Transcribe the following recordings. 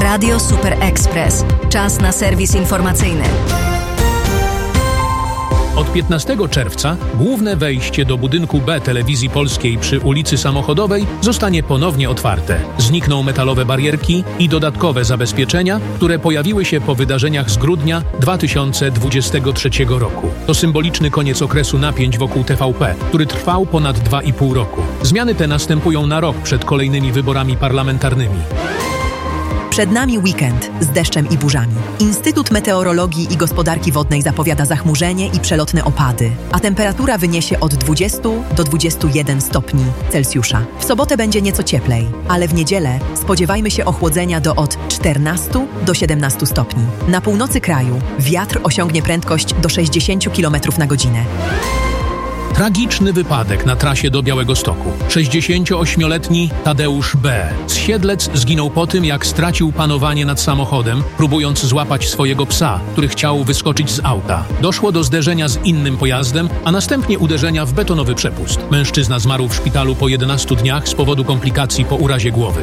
Radio Super Express. Czas na serwis informacyjny. Od 15 czerwca główne wejście do budynku B Telewizji Polskiej przy ulicy Samochodowej zostanie ponownie otwarte. Znikną metalowe barierki i dodatkowe zabezpieczenia, które pojawiły się po wydarzeniach z grudnia 2023 roku. To symboliczny koniec okresu napięć wokół TVP, który trwał ponad 2,5 roku. Zmiany te następują na rok przed kolejnymi wyborami parlamentarnymi. Przed nami weekend z deszczem i burzami. Instytut Meteorologii i Gospodarki Wodnej zapowiada zachmurzenie i przelotne opady, a temperatura wyniesie od 20 do 21 stopni Celsjusza. W sobotę będzie nieco cieplej, ale w niedzielę spodziewajmy się ochłodzenia do od 14 do 17 stopni. Na północy kraju wiatr osiągnie prędkość do 60 km na godzinę. Tragiczny wypadek na trasie do Białegostoku. 68-letni Tadeusz B. z Siedlec zginął po tym, jak stracił panowanie nad samochodem, próbując złapać swojego psa, który chciał wyskoczyć z auta. Doszło do zderzenia z innym pojazdem, a następnie uderzenia w betonowy przepust. Mężczyzna zmarł w szpitalu po 11 dniach z powodu komplikacji po urazie głowy.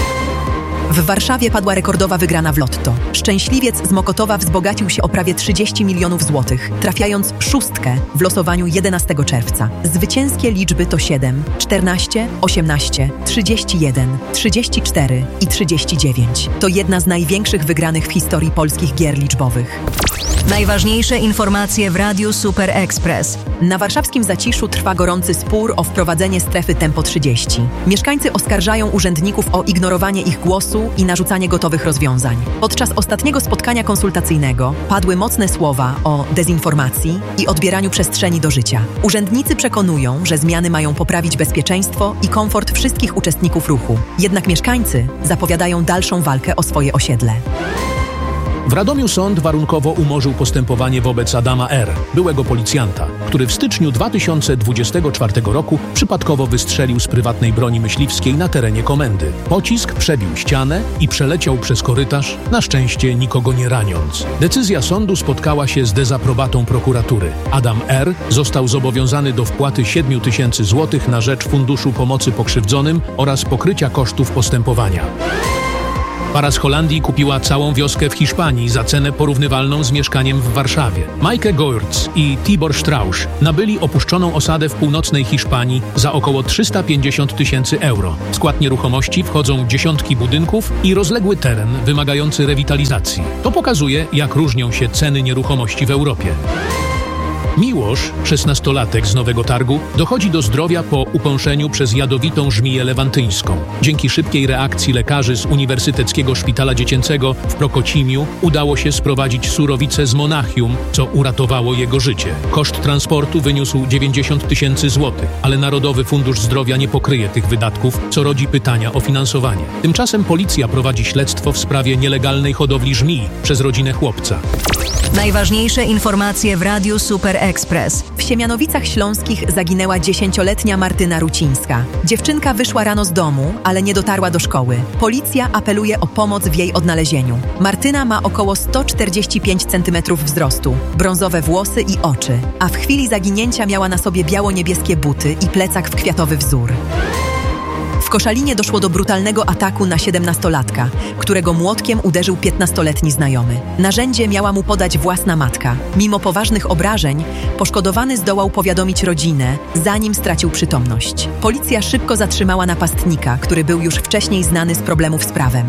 W Warszawie padła rekordowa wygrana w lotto. Szczęśliwiec z Mokotowa wzbogacił się o prawie 30 milionów złotych, trafiając szóstkę w losowaniu 11 czerwca. Zwycięskie liczby to 7, 14, 18, 31, 34 i 39. To jedna z największych wygranych w historii polskich gier liczbowych. Najważniejsze informacje w Radiu Super Express. Na warszawskim Zaciszu trwa gorący spór o wprowadzenie strefy Tempo 30. Mieszkańcy oskarżają urzędników o ignorowanie ich głosu i narzucanie gotowych rozwiązań. Podczas ostatniego spotkania konsultacyjnego padły mocne słowa o dezinformacji i odbieraniu przestrzeni do życia. Urzędnicy przekonują, że zmiany mają poprawić bezpieczeństwo i komfort wszystkich uczestników ruchu. Jednak mieszkańcy zapowiadają dalszą walkę o swoje osiedle. W Radomiu sąd warunkowo umorzył postępowanie wobec Adama R., byłego policjanta, który w styczniu 2024 roku przypadkowo wystrzelił z prywatnej broni myśliwskiej na terenie komendy. Pocisk przebił ścianę i przeleciał przez korytarz, na szczęście nikogo nie raniąc. Decyzja sądu spotkała się z dezaprobatą prokuratury. Adam R. został zobowiązany do wpłaty 7 000 złotych na rzecz Funduszu Pomocy Pokrzywdzonym oraz pokrycia kosztów postępowania. Para z Holandii kupiła całą wioskę w Hiszpanii za cenę porównywalną z mieszkaniem w Warszawie. Maike Goertz i Tibor Strausz nabyli opuszczoną osadę w północnej Hiszpanii za około 350 000 euro. W skład nieruchomości wchodzą dziesiątki budynków i rozległy teren wymagający rewitalizacji. To pokazuje, jak różnią się ceny nieruchomości w Europie. Miłosz, 16-latek z Nowego Targu, dochodzi do zdrowia po upąszeniu przez jadowitą żmiję lewantyńską. Dzięki szybkiej reakcji lekarzy z Uniwersyteckiego Szpitala Dziecięcego w Prokocimiu udało się sprowadzić surowicę z Monachium, co uratowało jego życie. Koszt transportu wyniósł 90 000 złotych, ale Narodowy Fundusz Zdrowia nie pokryje tych wydatków, co rodzi pytania o finansowanie. Tymczasem policja prowadzi śledztwo w sprawie nielegalnej hodowli żmii przez rodzinę chłopca. Najważniejsze informacje w Radiu Super Express. W Siemianowicach Śląskich zaginęła 10-letnia Martyna Rucińska. Dziewczynka wyszła rano z domu, ale nie dotarła do szkoły. Policja apeluje o pomoc w jej odnalezieniu. Martyna ma około 145 cm wzrostu, brązowe włosy i oczy, a w chwili zaginięcia miała na sobie biało-niebieskie buty i plecak w kwiatowy wzór. W Koszalinie doszło do brutalnego ataku na 17-latka, którego młotkiem uderzył 15-letni znajomy. Narzędzie miała mu podać własna matka. Mimo poważnych obrażeń, poszkodowany zdołał powiadomić rodzinę, zanim stracił przytomność. Policja szybko zatrzymała napastnika, który był już wcześniej znany z problemów z prawem.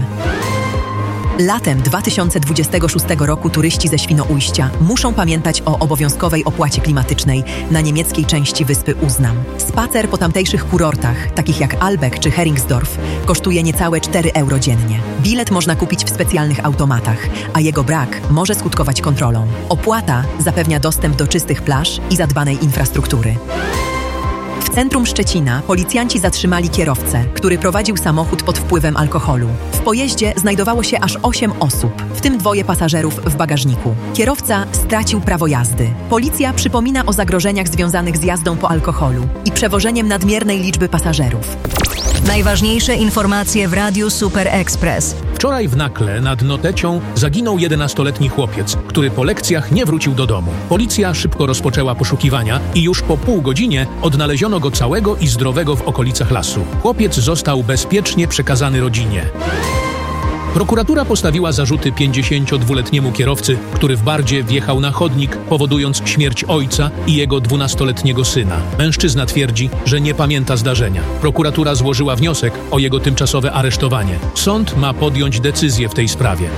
Latem 2026 roku turyści ze Świnoujścia muszą pamiętać o obowiązkowej opłacie klimatycznej na niemieckiej części wyspy Uznam. Spacer po tamtejszych kurortach, takich jak Albeck czy Heringsdorf, kosztuje niecałe 4 euro dziennie. Bilet można kupić w specjalnych automatach, a jego brak może skutkować kontrolą. Opłata zapewnia dostęp do czystych plaż i zadbanej infrastruktury. W centrum Szczecina policjanci zatrzymali kierowcę, który prowadził samochód pod wpływem alkoholu. W pojeździe znajdowało się aż 8 osób, w tym 2 pasażerów w bagażniku. Kierowca stracił prawo jazdy. Policja przypomina o zagrożeniach związanych z jazdą po alkoholu i przewożeniem nadmiernej liczby pasażerów. Najważniejsze informacje w Radiu Super Express. Wczoraj w Nakle nad Notecią zaginął 11-letni chłopiec, który po lekcjach nie wrócił do domu. Policja szybko rozpoczęła poszukiwania i już po pół godzinie odnaleziono go całego i zdrowego w okolicach lasu. Chłopiec został bezpiecznie przekazany rodzinie. Prokuratura postawiła zarzuty 52-letniemu kierowcy, który w Bardzie wjechał na chodnik, powodując śmierć ojca i jego 12-letniego syna. Mężczyzna twierdzi, że nie pamięta zdarzenia. Prokuratura złożyła wniosek o jego tymczasowe aresztowanie. Sąd ma podjąć decyzję w tej sprawie.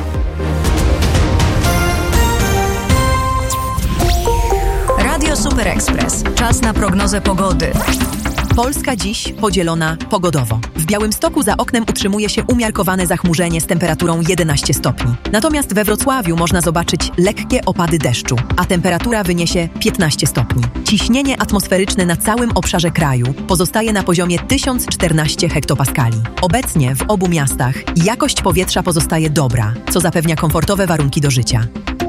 Radio Super Express. Czas na prognozę pogody. Polska dziś podzielona pogodowo. W Białymstoku za oknem utrzymuje się umiarkowane zachmurzenie z temperaturą 11 stopni. Natomiast we Wrocławiu można zobaczyć lekkie opady deszczu, a temperatura wyniesie 15 stopni. Ciśnienie atmosferyczne na całym obszarze kraju pozostaje na poziomie 1014 hektopaskali. Obecnie w obu miastach jakość powietrza pozostaje dobra, co zapewnia komfortowe warunki do życia.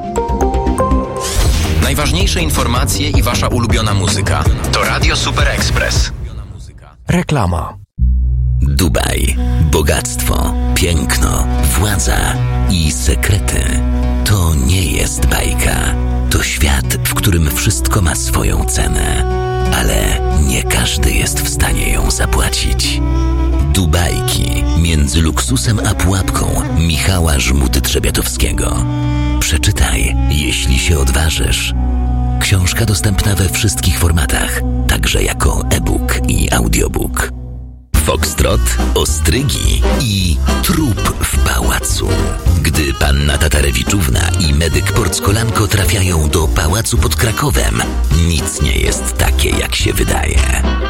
Najważniejsze informacje i wasza ulubiona muzyka to Radio Super Express. Reklama. Dubaj, bogactwo, piękno, władza i sekrety. To nie jest bajka. To świat, w którym wszystko ma swoją cenę. Ale nie każdy jest w stanie ją zapłacić. Dubajki między luksusem a pułapką Michała Żmuty-Trzebiatowskiego. Przeczytaj, jeśli się odważysz. Książka dostępna we wszystkich formatach, także jako e-book i audiobook. Foxtrot, ostrygi i trup w pałacu. Gdy panna Tatarewiczówna i medyk Porckolanko trafiają do pałacu pod Krakowem, nic nie jest takie, jak się wydaje.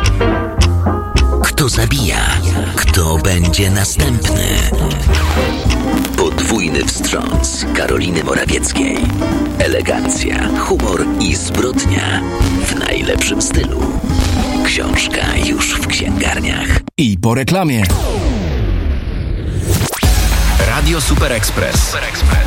Kto zabija? Kto będzie następny? Podwójny wstrząs Karoliny Morawieckiej. Elegancja, humor i zbrodnia w najlepszym stylu. Książka już w księgarniach. I po reklamie. Radio Super Express.